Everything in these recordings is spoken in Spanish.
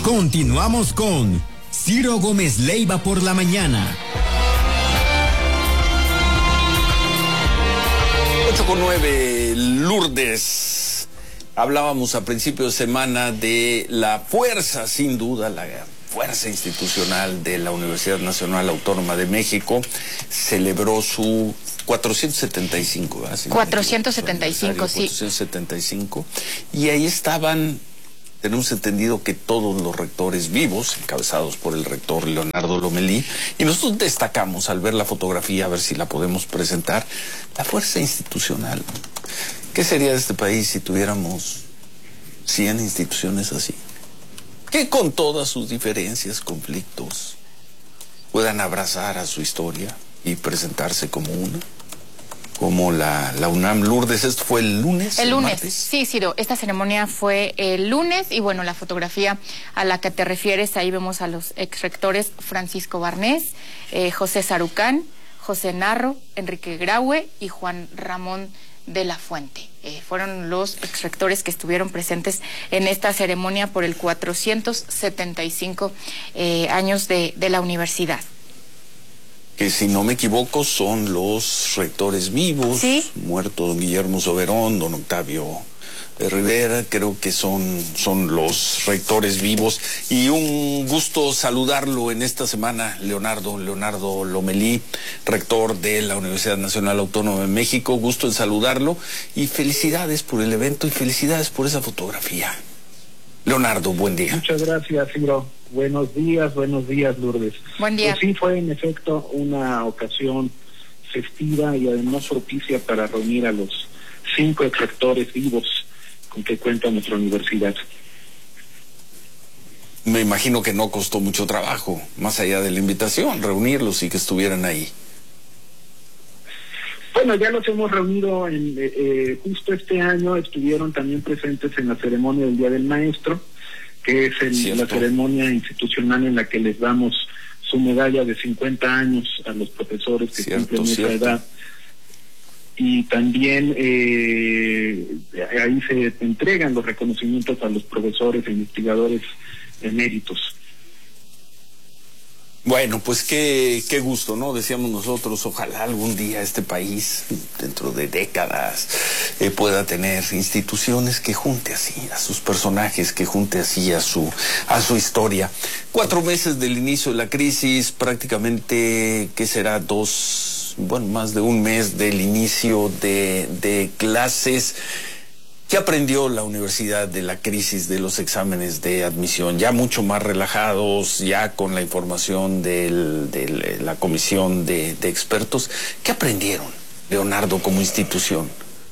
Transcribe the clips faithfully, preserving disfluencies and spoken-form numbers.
Continuamos con Ciro Gómez Leiva por la mañana. ocho con nueve, Lourdes. Hablábamos a principio de semana de la fuerza, sin duda, la fuerza institucional de la Universidad Nacional Autónoma de México. Celebró su cuatrocientos setenta y cinco, ¿verdad? Si cuatrocientos setenta y cinco, sí. cuatrocientos setenta y cinco. Y ahí estaban, tenemos entendido que todos los rectores vivos, encabezados por el rector Leonardo Lomelí, y nosotros destacamos al ver la fotografía, a ver si la podemos presentar, la fuerza institucional. ¿Qué sería de este país si tuviéramos cien instituciones así? Que con todas sus diferencias, conflictos, puedan abrazar a su historia y presentarse como una, como la, la UNAM. Lourdes, ¿esto fue el lunes? El, el lunes, martes? Sí, Ciro, esta ceremonia fue el lunes y bueno, la fotografía a la que te refieres, ahí vemos a los exrectores Francisco Barnés, eh, José Sarucán, José Narro, Enrique Graue y Juan Ramón de la Fuente. Eh, fueron los exrectores que estuvieron presentes en esta ceremonia por el cuatrocientos setenta y cinco eh, años de, de la universidad. Que si no me equivoco son los rectores vivos, ¿sí? Muerto don Guillermo Soberón, don Octavio Rivera, creo que son, son los rectores vivos. Y un gusto saludarlo en esta semana, Leonardo, Leonardo Lomelí, rector de la Universidad Nacional Autónoma de México. Gusto en saludarlo y felicidades por el evento y felicidades por esa fotografía. Leonardo, buen día. Muchas gracias, Ciro. Buenos días, buenos días, Lourdes. Buen día. Pues sí, fue en efecto una ocasión festiva y además propicia para reunir a los cinco exrectores vivos con que cuenta nuestra universidad. Me imagino que no costó mucho trabajo, más allá de la invitación, reunirlos y que estuvieran ahí. Bueno, ya los hemos reunido en, eh, justo este año, estuvieron también presentes en la ceremonia del Día del Maestro, que es el, la ceremonia institucional en la que les damos su medalla de cincuenta años a los profesores que cierto, cumplen esa edad. Y también eh, ahí se entregan los reconocimientos a los profesores e investigadores eméritos. Bueno, pues qué, qué gusto, ¿no? Decíamos nosotros, ojalá algún día este país, dentro de décadas, eh, pueda tener instituciones que junte así a sus personajes, que junte así a su, a su historia. Cuatro meses del inicio de la crisis, prácticamente, ¿qué será? Dos, bueno, más de un mes del inicio de, de clases. ¿Qué aprendió la universidad de la crisis de los exámenes de admisión? Ya mucho más relajados, ya con la información del, de la comisión de, de expertos. ¿Qué aprendieron, Leonardo, como institución?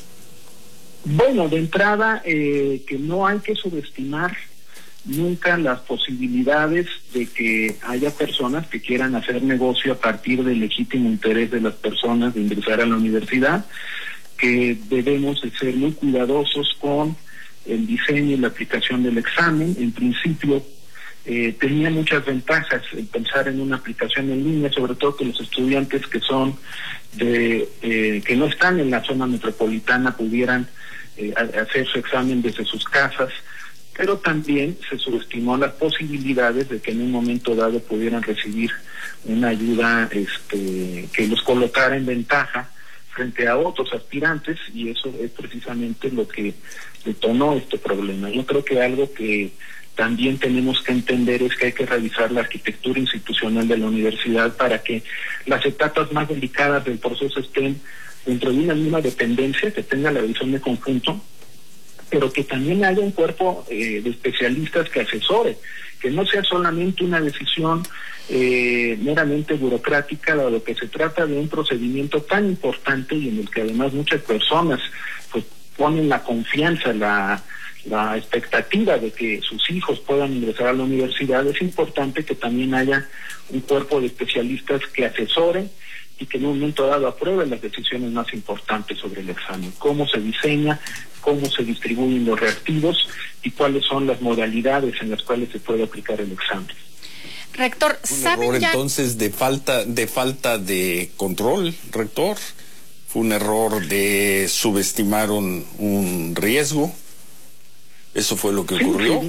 Bueno, de entrada, eh, que no hay que subestimar nunca las posibilidades de que haya personas que quieran hacer negocio a partir del legítimo interés de las personas de ingresar a la universidad, que debemos de ser muy cuidadosos con el diseño y la aplicación del examen. En principio, eh, tenía muchas ventajas el pensar en una aplicación en línea, sobre todo que los estudiantes que son de eh, que no están en la zona metropolitana pudieran eh, hacer su examen desde sus casas, pero también se subestimó las posibilidades de que en un momento dado pudieran recibir una ayuda este, que los colocara en ventaja frente a otros aspirantes, y eso es precisamente lo que detonó este problema. Yo creo que algo que también tenemos que entender es que hay que revisar la arquitectura institucional de la universidad para que las etapas más delicadas del proceso estén dentro de una misma dependencia, que tenga la visión de conjunto, pero que también haya un cuerpo eh, de especialistas que asesore, que no sea solamente una decisión eh, meramente burocrática, dado que se trata de un procedimiento tan importante y en el que además muchas personas pues ponen la confianza, la, la expectativa de que sus hijos puedan ingresar a la universidad. Es importante que también haya un cuerpo de especialistas que asesoren y que en un momento dado aprueben las decisiones más importantes sobre el examen, cómo se diseña, cómo se distribuyen los reactivos y cuáles son las modalidades en las cuales se puede aplicar el examen. Rector, ¿saben un error ya? Entonces de falta de falta de control, rector. Fue un error de subestimar un, un riesgo. Eso fue lo que Sí, ocurrió. sin duda,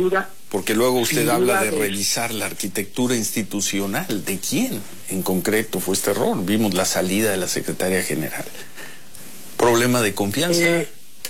Porque luego usted Sin habla duda de de- revisar la arquitectura institucional. ¿De quién en concreto fue este error? Vimos la salida de la secretaria general. ¿Problema de confianza? Eh,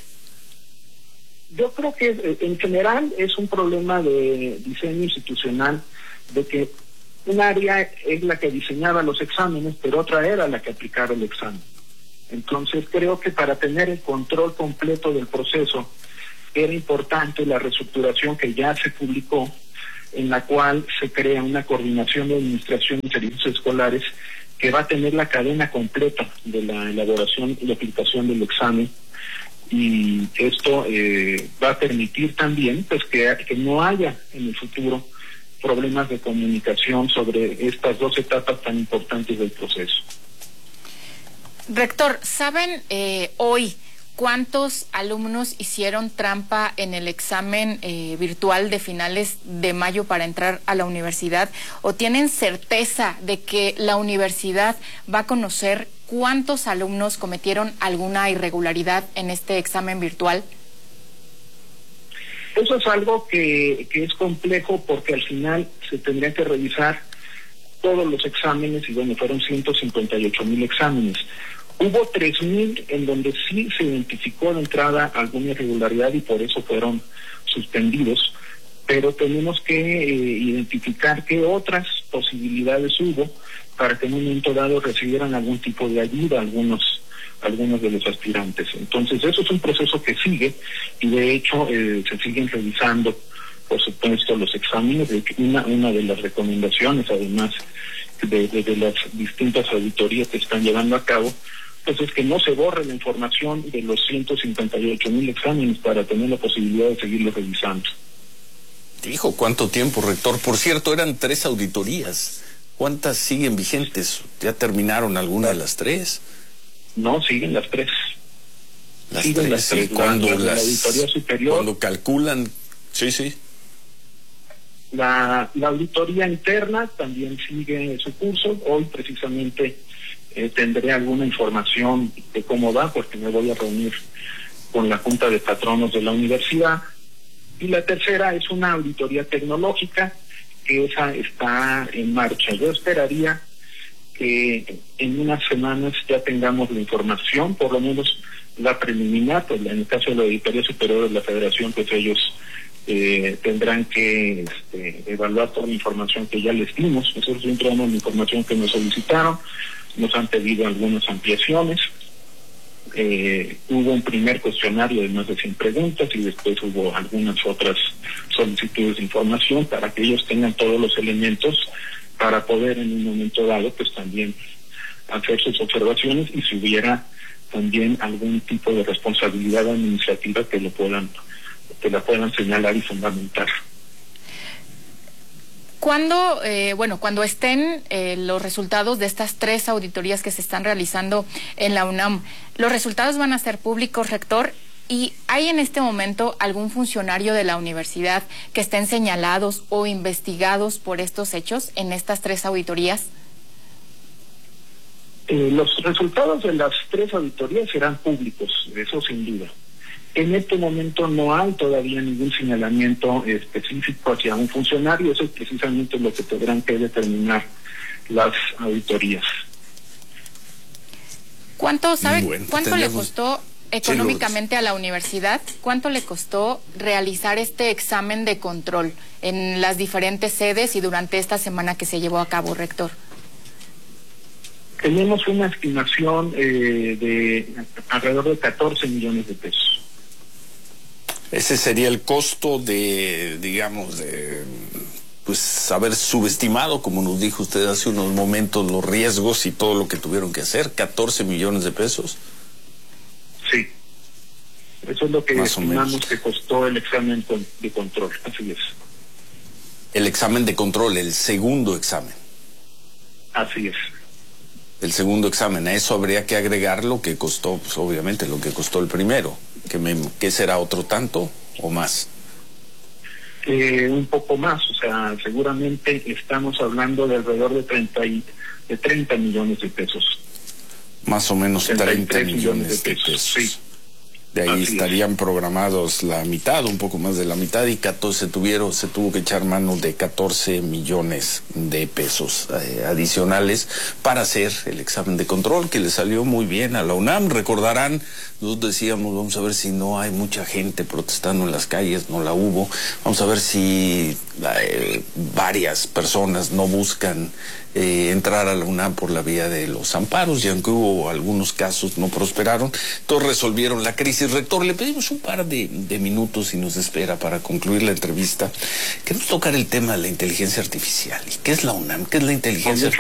yo creo que eh, en general es un problema de diseño institucional, de que un área es la que diseñaba los exámenes, pero otra era la que aplicaba el examen. Entonces creo que para tener el control completo del proceso era importante la reestructuración que ya se publicó, en la cual se crea una coordinación de administración y servicios escolares que va a tener la cadena completa de la elaboración y aplicación del examen, y esto eh, va a permitir también pues que, que no haya en el futuro problemas de comunicación sobre estas dos etapas tan importantes del proceso. Rector, ¿saben eh, hoy cuántos alumnos hicieron trampa en el examen eh, virtual de finales de mayo para entrar a la universidad? ¿O tienen certeza de que la universidad va a conocer cuántos alumnos cometieron alguna irregularidad en este examen virtual? Eso es algo que, que es complejo, porque al final se tendría que revisar todos los exámenes, y bueno, fueron ciento cincuenta y ocho mil exámenes. Hubo tres mil en donde sí se identificó de entrada alguna irregularidad y por eso fueron suspendidos, pero tenemos que eh, identificar qué otras posibilidades hubo para que en un momento dado recibieran algún tipo de ayuda algunos algunos de los aspirantes. Entonces eso es un proceso que sigue, y de hecho eh, se siguen revisando, por supuesto, los exámenes. De una, una de las recomendaciones, además de, de, de las distintas auditorías que están llevando a cabo, pues es que no se borre la información de los ciento cincuenta y ocho mil exámenes para tener la posibilidad de seguirlo revisando. Dijo, ¿cuánto tiempo, rector? Por cierto, eran tres auditorías. ¿Cuántas siguen vigentes? ¿Ya terminaron alguna de las tres? No, siguen las tres. Las siguen tres, las tres. ¿y cuándo La, la, las, la auditoría superior. cuando calculan? Sí, sí. La, la auditoría interna también sigue su curso. Hoy precisamente eh, tendré alguna información de cómo va, porque me voy a reunir con la Junta de Patronos de la universidad. Y la tercera es una auditoría tecnológica, que esa está en marcha. Yo esperaría que en unas semanas ya tengamos la información, por lo menos la preliminar. Pues en el caso de la Auditoría Superior de la Federación, pues ellos eh, tendrán que este, evaluar toda la información que ya les dimos. Nosotros siempre damos la información que nos solicitaron, nos han pedido algunas ampliaciones. Eh, hubo un primer cuestionario de más de cien preguntas, y después hubo algunas otras solicitudes de información para que ellos tengan todos los elementos para poder en un momento dado pues también hacer sus observaciones, y si hubiera también algún tipo de responsabilidad administrativa que lo puedan que la puedan señalar y fundamentar. ¿Cuándo, eh, bueno, cuando estén eh, los resultados de estas tres auditorías que se están realizando en la UNAM, los resultados van a ser públicos, rector? ¿Y hay en este momento algún funcionario de la universidad que estén señalados o investigados por estos hechos en estas tres auditorías? Eh, los resultados de las tres auditorías serán públicos, eso sin duda. En este momento no hay todavía ningún señalamiento específico hacia un funcionario. Eso es precisamente lo que tendrán que determinar las auditorías. ¿Cuánto, sabe, bueno, cuánto tenemos... le costó económicamente a la universidad? ¿Cuánto le costó realizar este examen de control en las diferentes sedes y durante esta semana que se llevó a cabo, rector? Tenemos una estimación eh, de alrededor de catorce millones de pesos. Ese sería el costo de, digamos, de pues haber subestimado, como nos dijo usted hace unos momentos, los riesgos y todo lo que tuvieron que hacer. catorce millones de pesos. Sí, eso es lo que Más estimamos que costó el examen de control, así es. El examen de control, el segundo examen. Así es. El segundo examen, a eso habría que agregar lo que costó, pues obviamente lo que costó el primero, que, me, que será otro tanto o más. Eh, un poco más, o sea, seguramente estamos hablando de alrededor de treinta y, de treinta millones de pesos. Más o menos treinta millones de millones de pesos. pesos, sí. De ahí Así estarían es. programados la mitad, un poco más de la mitad, y catorce tuvieron, se tuvo que echar mano de catorce millones de pesos eh, adicionales para hacer el examen de control, que le salió muy bien a la UNAM. Recordarán, nosotros decíamos, vamos a ver si no hay mucha gente protestando en las calles, no la hubo. Vamos a ver si eh, varias personas no buscan eh, entrar a la UNAM por la vía de los amparos, y aunque hubo algunos casos no prosperaron, todos resolvieron la crisis. Rector, le pedimos un par de, de minutos y nos espera para concluir la entrevista. Queremos tocar el tema de la inteligencia artificial. ¿Y qué es la UNAM? ¿Qué es la inteligencia artificial?